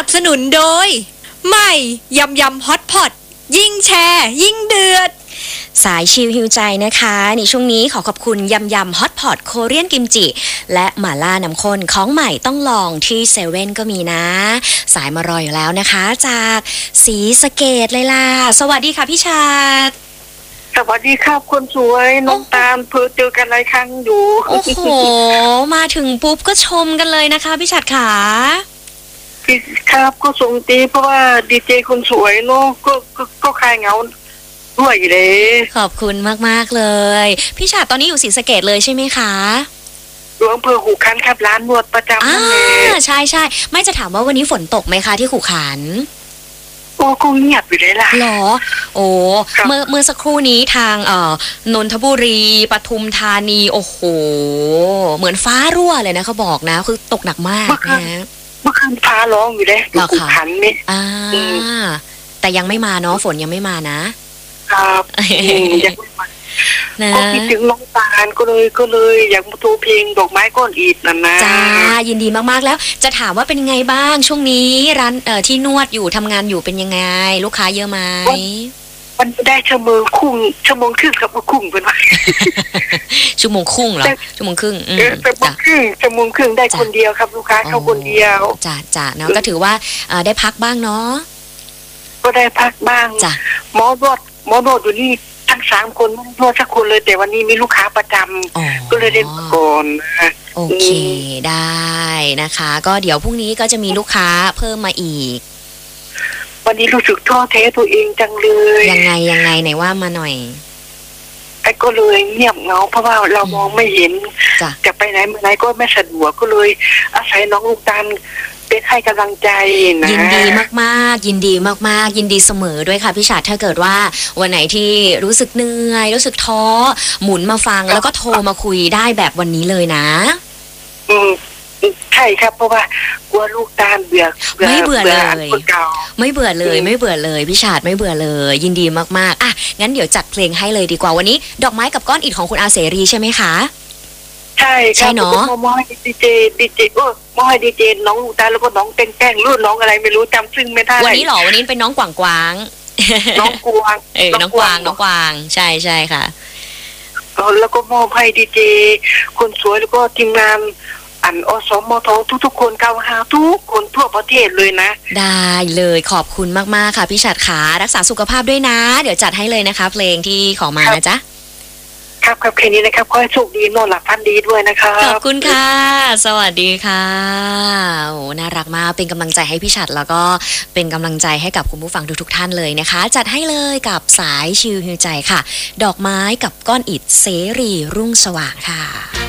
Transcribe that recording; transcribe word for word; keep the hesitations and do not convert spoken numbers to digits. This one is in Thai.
สนุนโดยใหม่ยำยำฮอตพอตยิ่งแชร์ยิ่งเดือดสายชิลฮิวใจนะคะในช่วงนี้ขอขอบคุณยำยำฮอตพอตโคเรียนกิมจิและหม่าล่าน้ำข้นของใหม่ต้องลองที่เซเว่นก็มีนะสายมารออยู่แล้วนะคะจากศรีสะเกษเลยล่ะสวัสดีค่ะพี่ชาติสวัสดีครับคนสวยน้องตาลเพิ่งเจอกันหลายครั้งอยู่โอ้โหมาถึงปุ๊บก็ชมกันเลยนะคะพี่ชาติขาครับก็ส่งตีเพราะว่าดีเจคนสวยเนาะก็ก็ก็คลายเหงาด้วยเลยขอบคุณมากๆเลยพี่ชาติตอนนี้อยู่ศรีสะเกษเลยใช่ไหมคะอยู่อำเภอหูขันครับร้านนวดประจำนั่นเองใช่ใช่ไม่จะถามว่าวันนี้ฝนตกไหมคะที่หูขันโอ้ก็เงียบอยู่เลยล่ะหรอโอ้เมื่อเมื่อสักครู่นี้ทางเอ่อนนทบุรีปทุมธานีโอ้โหเหมือนฟ้ารั่วเลยนะเขาบอกนะคือตกหนักมากนะเมื่อคืนฟ้าร้องอยู่เลยหูขันนี่อ่าแต่ยังไม่มาเนาะฝนยังไม่มานะครับยังไม่มาก็คิดถึงน้องตาลก็เลยก็เลยอยากมาโทรเพลงดอกไม้ก้อนอิฐนั่นนะจ้ายินดีมากๆแล้วจะถามว่าเป็นไงบ้างช่วงนี้ร้านเอ่อที่นวดอยู่ทำงานอยู่เป็นยังไงลูกค้าเยอะไหมมันได้ชั่วโมงครึ่งชั่วโมงครึ่งกับครึ่งเป็นไงชั่วโมงครึ่งเหรอชั่วโมงครึ่งเออชั่วโมงครึ่งชั่วโมงครึ่งได้คนเดียวครับลูกค้าเข้าคนเดียวจ้าจ้าเนาะก็ถือว่าได้พักบ้างเนาะก็ได้พักบ้างหมอนวดหมอนวดอยู่นี่ทั้งสามคนไม่นวดสักคนเลยแต่วันนี้มีลูกค้าประจำก็เลยเล่นก่อนโอเคได้นะคะก็เดี๋ยวพรุ่งนี้ก็จะมีลูกค้าเพิ่มมาอีกวันนี้รู้สึกท้อแท้ตัวเองจังเลยยังไงยังไงไหนว่ามาหน่อยไอ้ก็เลยเงียบเงาเพราะว่าเรามองไม่เห็นจะไปไหนมาไหนก็ไม่สะดวกก็เลยอาศัยน้องลูกตาลเป็นให้กำลังใจนะยินดีมากๆยินดีมากๆยินดีเสมอด้วยค่ะพี่ชาติถ้าเกิดว่าวันไหนที่รู้สึกเหนื่อยรู้สึกท้อหมุนมาฟังแล้วก็โทรมาคุยได้แบบวันนี้เลยนะอืมใช่ครับเพราะว่ากลัวลูกตาลเบื่อไม่เบื่อเลยไม่เบื่อเลยไม่เบื่อเลยพี่ชาติไม่เบื่อเลยยินดีมากๆอ่ะงั้นเดี๋ยวจัดเพลงให้เลยดีกว่าวันนี้ดอกไม้กับก้อนอิฐของคุณอาเสรีใช่ไหมคะใช่ใช่เนาะมอให้ดีเจดีเจเออมอให้ดีเจน้องลูกตาแล้วก็น้องแป้งแป้งรุ่นน้องอะไรไม่รู้จำซึ่งไม่ได้วันนี้หรอวันนี้เป็นน้องกวางกวางน้องกวางเออน้องกวางน้องกวางใช่ใช่ค่ะแล้วก็มอบให้ดีเจคนสวยแล้วก็ทีมงานอันอสมททุกๆคนเก้าหาทุกคนทั่วประเทศเลยนะได้เลยขอบคุณมากๆค่ะพี่ฉัตรขารักษาสุขภาพด้วยนะเดี๋ยวจัดให้เลยนะคะเพลงที่ขอมานะจ๊ะครับครับแค่นี้นะครับขอให้โชคดีนอนหลับฝันดีด้วยนะครับขอบคุณค่ะสวัสดีค่ะโอ้น่ารักมากเป็นกำลังใจให้พี่ฉัตรแล้วก็เป็นกำลังใจให้กับคุณผู้ฟังทุกๆท่านเลยนะคะจัดให้เลยกับสายชิลฮิวใจค่ะดอกไม้กับก้อนอิฐเสรีรุ่งสว่างค่ะ